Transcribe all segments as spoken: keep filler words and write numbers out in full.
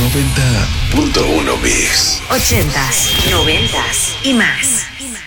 noventa punto uno Mix. Ochentas, noventas y más.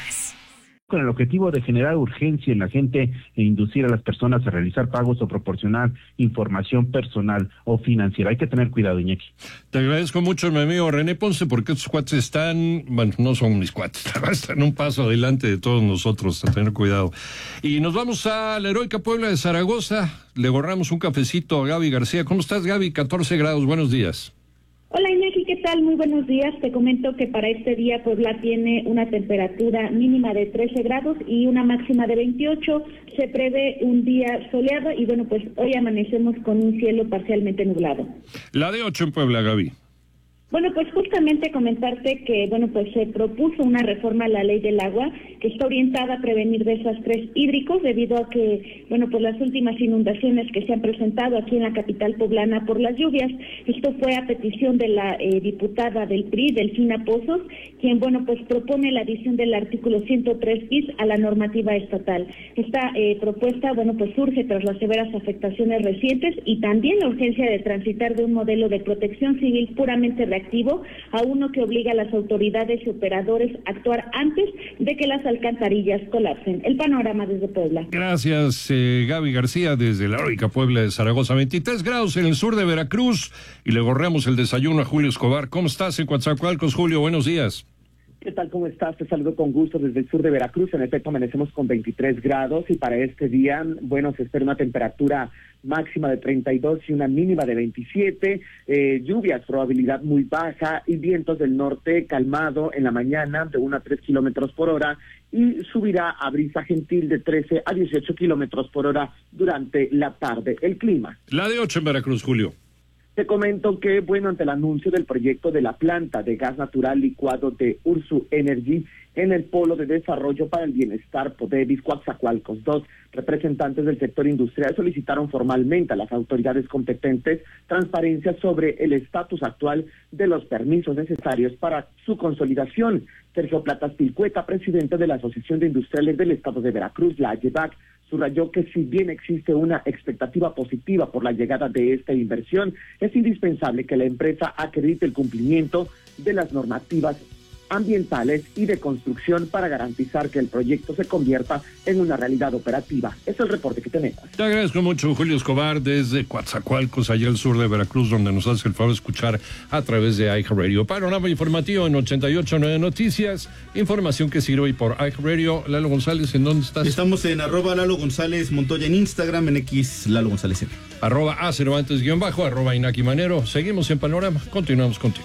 Con el objetivo de generar urgencia en la gente e inducir a las personas a realizar pagos o proporcionar información personal o financiera. Hay que tener cuidado, Iñaki. Te agradezco mucho, mi amigo René Ponce, porque estos cuates están, bueno, no son mis cuates, están un paso adelante de todos nosotros, a tener cuidado. Y nos vamos a la heroica Puebla de Zaragoza, le borramos un cafecito a Gaby García. ¿Cómo estás, Gaby? catorce grados, buenos días. Hola Iñaki, ¿qué tal? Muy buenos días. Te comento que para este día Puebla tiene una temperatura mínima de trece grados y una máxima de veintiocho. Se prevé un día soleado y bueno, pues hoy amanecemos con un cielo parcialmente nublado. La de ocho en Puebla, Gaby. Bueno, pues justamente comentarte que, bueno, pues se propuso una reforma a la ley del agua que está orientada a prevenir desastres hídricos debido a que, bueno, pues las últimas inundaciones que se han presentado aquí en la capital poblana por las lluvias. Esto fue a petición de la eh, diputada del P R I, Delfina Pozos, quien, bueno, pues propone la adición del artículo ciento tres bis a la normativa estatal. Esta eh, propuesta, bueno, pues surge tras las severas afectaciones recientes y también la urgencia de transitar de un modelo de protección civil puramente reactivo a uno que obliga a las autoridades y operadores a actuar antes de que las alcantarillas colapsen. El panorama desde Puebla. Gracias, eh, Gaby García, desde la heroica Puebla de Zaragoza. veintitrés grados en el sur de Veracruz y le borramos el desayuno a Julio Escobar. ¿Cómo estás en Coatzacoalcos, Julio? Buenos días. ¿Qué tal? ¿Cómo estás? Te saludo con gusto desde el sur de Veracruz. En efecto, amanecemos con veintitrés grados y para este día, bueno, se espera una temperatura máxima de treinta y dos y una mínima de veintisiete, eh, lluvias, probabilidad muy baja y vientos del norte calmado en la mañana de uno a tres kilómetros por hora y subirá a brisa gentil de trece a dieciocho kilómetros por hora durante la tarde. El clima. La de ocho en Veracruz, Julio. Te comento que, bueno, ante el anuncio del proyecto de la planta de gas natural licuado de Ursu Energy en el Polo de Desarrollo para el Bienestar Podevis Coatzacoalcos dos, representantes del sector industrial solicitaron formalmente a las autoridades competentes transparencia sobre el estatus actual de los permisos necesarios para su consolidación. Sergio Platas Pilcueta, presidente de la Asociación de Industriales del Estado de Veracruz, la AYEVAC, subrayó que si bien existe una expectativa positiva por la llegada de esta inversión, es indispensable que la empresa acredite el cumplimiento de las normativas ambientales y de construcción para garantizar que el proyecto se convierta en una realidad operativa. Ese es el reporte que tenemos. Te agradezco mucho, Julio Escobar, desde Coatzacoalcos, allá al sur de Veracruz, donde nos hace el favor de escuchar a través de iHeartRadio. Panorama informativo en ochenta y ocho punto nueve Noticias, información que sirve hoy por iHeartRadio. Lalo González, ¿en dónde estás? Estamos en arroba Lalo González Montoya en Instagram, en X Lalo González M. Arroba A Cervantes guión bajo, arroba Inaki Manero. Seguimos en Panorama, continuamos contigo.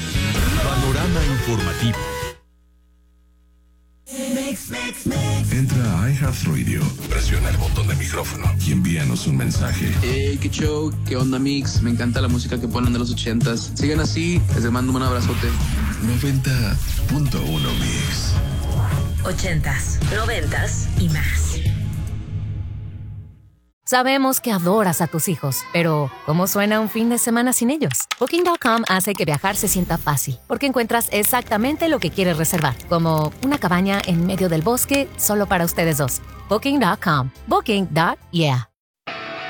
Panorama informativo. Entra a iHeartRadio, presiona el botón de micrófono y envíanos un mensaje. Hey, qué show, qué onda, Mix. Me encanta la música que ponen de los ochentas. Sigan así, les mando un abrazote. noventa punto uno Mix. Ochentas, noventas y más. Sabemos que adoras a tus hijos, pero ¿cómo suena un fin de semana sin ellos? Booking punto com hace que viajar se sienta fácil, porque encuentras exactamente lo que quieres reservar, como una cabaña en medio del bosque solo para ustedes dos. Booking punto com. Booking. Yeah.